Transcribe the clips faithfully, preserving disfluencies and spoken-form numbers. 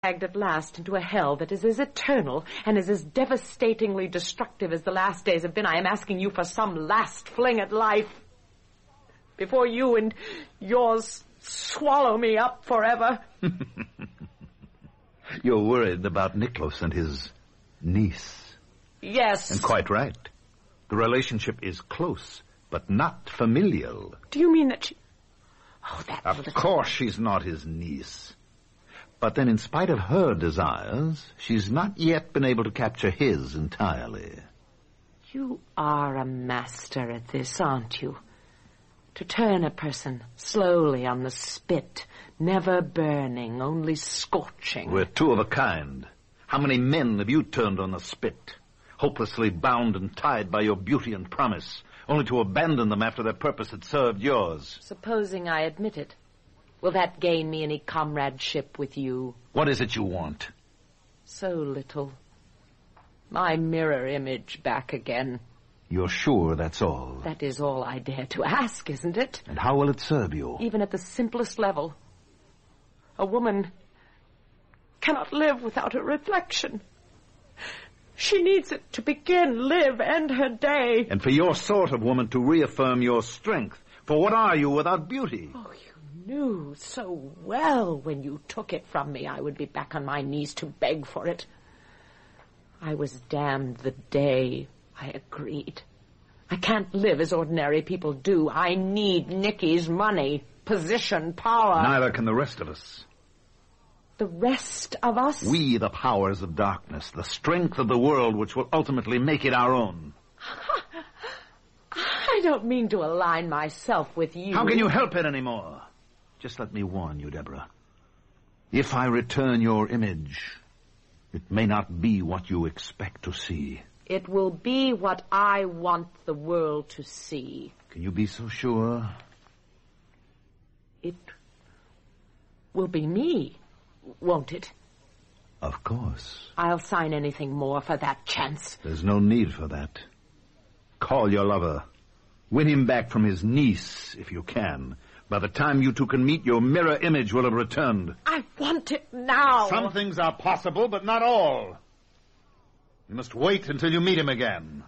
dragged at last into a hell that is as eternal and is as devastatingly destructive as the last days have been, I am asking you for some last fling at life before you and yours swallow me up forever. You're worried about Nicholas and his niece. Yes. And quite right. The relationship is close, but not familial. Do you mean that she... Oh, that Of little... course she's not his niece. But then, in spite of her desires, she's not yet been able to capture his entirely. You are a master at this, aren't you? To turn a person slowly on the spit, never burning, only scorching. We're two of a kind. How many men have you turned on the spit, hopelessly bound and tied by your beauty and promise, only to abandon them after their purpose had served yours? Supposing I admit it, will that gain me any comradeship with you? What is it you want? So little. My mirror image back again. You're sure that's all? That is all I dare to ask, isn't it? And how will it serve you? Even at the simplest level. A woman cannot live without a reflection. She needs it to begin, live, end her day. And for your sort of woman to reaffirm your strength. For what are you without beauty? Oh, you knew so well when you took it from me I would be back on my knees to beg for it. I was damned the day I agreed. I can't live as ordinary people do. I need Nicky's money, position, power. Neither can the rest of us. The rest of us? We, the powers of darkness, the strength of the world which will ultimately make it our own. I don't mean to align myself with you. How can you help it anymore? Just let me warn you, Deborah. If I return your image, it may not be what you expect to see. It will be what I want the world to see. Can you be so sure? It will be me, won't it? Of course. I'll sign anything more for that chance. There's no need for that. Call your lover. Win him back from his niece, if you can. By the time you two can meet, your mirror image will have returned. I want it now. Some things are possible, but not all. You must wait until you meet him again.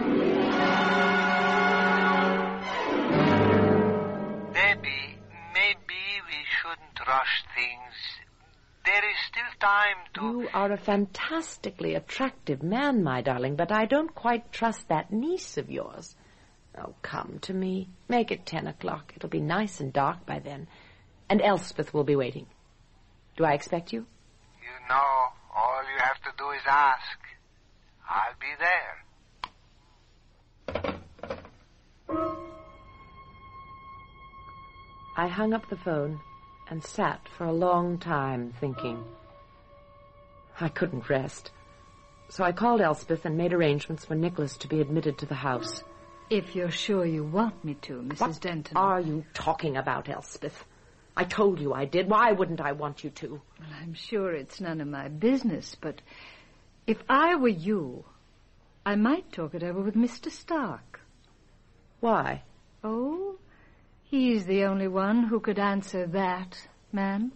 Debbie, maybe we shouldn't rush things. There is still time to... You are a fantastically attractive man, my darling, but I don't quite trust that niece of yours. Oh, come to me. Make it ten o'clock. It'll be nice and dark by then. And Elspeth will be waiting. Do I expect you? You know, all you have to do is ask. I'll be there. I hung up the phone and sat for a long time thinking. I couldn't rest. So I called Elspeth and made arrangements for Nicholas to be admitted to the house. If you're sure you want me to, Missus What Denton. What are you talking about, Elspeth? I told you I did. Why wouldn't I want you to? Well, I'm sure it's none of my business, but if I were you, I might talk it over with Mister Stark. Why? Oh, he's the only one who could answer that, ma'am.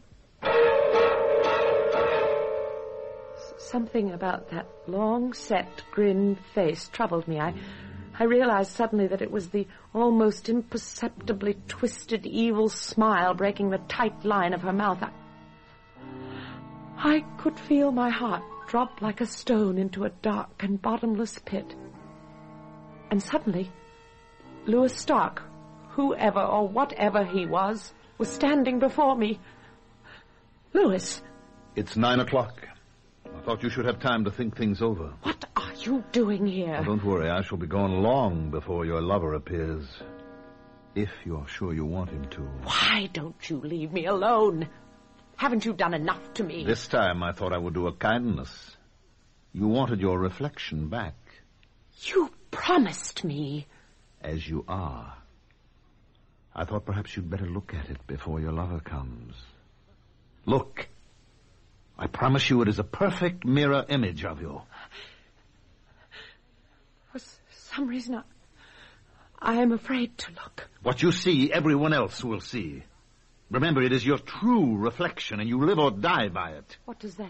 Something about that long-set, grin face troubled me. I, I realized suddenly that it was the almost imperceptibly twisted, evil smile breaking the tight line of her mouth. I, I could feel my heart drop like a stone into a dark and bottomless pit. And suddenly, Louis Stark, whoever or whatever he was, was standing before me. Louis! It's nine o'clock. I thought you should have time to think things over. What are you doing here? Oh, don't worry, I shall be gone long before your lover appears. If you're sure you want him to. Why don't you leave me alone? Haven't you done enough to me? This time I thought I would do a kindness. You wanted your reflection back. You promised me. As you are. I thought perhaps you'd better look at it before your lover comes. Look. I promise you it is a perfect mirror image of you. For some reason, I, I am afraid to look. What you see, everyone else will see. Remember, it is your true reflection, and you live or die by it. What does that